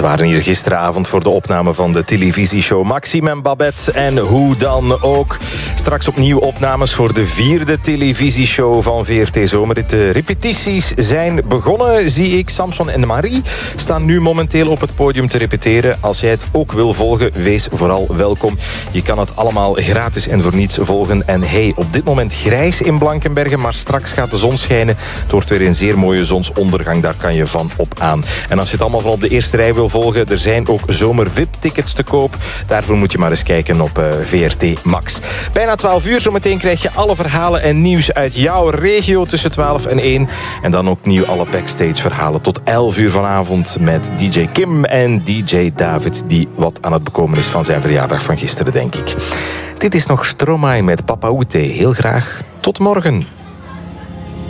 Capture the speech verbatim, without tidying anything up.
waren hier gisteravond voor de opname van de televisieshow Maxime en Babette. En hoe dan ook. Straks opnieuw opnames voor de vierde televisieshow van V R T Zomerrit. De repetities zijn begonnen, zie ik. Samson en Marie staan nu momenteel op het podium te repeteren. Als jij het ook wil volgen, wees vooral welkom. Je kan het allemaal gratis en voor niets volgen. En hey, op dit moment grijs in Blankenbergen, maar straks gaat de zon schijnen. Het wordt weer een zeer mooie zonsondergang, daar kan je van op aan. En als je het allemaal van op de eerste rij wil volgen, er zijn ook zomer V I P-tickets te koop. Daarvoor moet je maar eens kijken op uh, V R T Max. Bijna twaalf uur, zometeen krijg je alle verhalen en nieuws uit jouw regio tussen twaalf en één. En dan ook nieuw alle backstage-verhalen tot elf uur vanavond met D J Kim en D J David, die wat aan het bekomen is van zijn verjaardag van gisteren, denk ik. Dit is nog Stromae met Papa Oete. Heel graag tot morgen.